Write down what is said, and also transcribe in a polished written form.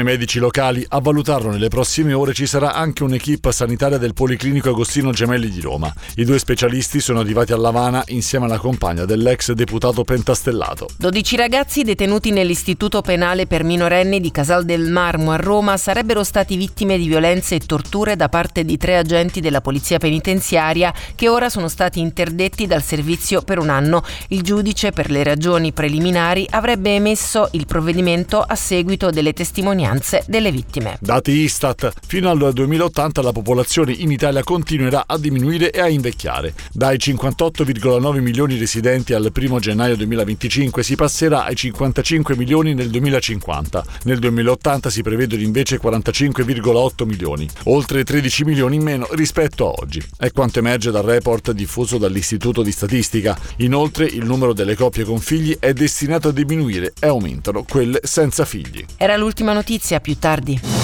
i medici locali. A valutarlo nelle prossime ore ci sarà anche un'equipe sanitaria del Policlinico Agostino Gemelli di Roma. I 2 specialisti sono arrivati a Lavana insieme alla compagna dell'ex deputato pentastellato. 12 ragazzi detenuti nell'istituto penale per minorenni di Casal del Marmo a Roma sarebbero stati vittime di violenze e torture da parte di 3 agenti della polizia penitenziaria che ora sono stati interdetti dal servizio per un anno. Il giudice, per le ragioni preliminari, avrebbe emesso il provvedimento a seguito delle testimonianze delle vittime. Dati Istat: fino al 2080 la popolazione in Italia continuerà a diminuire e a invecchiare. Dai 58,9 milioni residenti al 1 gennaio 2025 si passerà ai 55 milioni nel 2050. Nel 2080 si prevedono invece 45,8 milioni, oltre 13 milioni in meno rispetto a oggi. È quanto emerge dal report diffuso dall'Istituto di Statistica. Inoltre il numero delle coppie con figli è destinato a diminuire e aumentano quelle senza figli. Era l'ultima notizia, più tardi.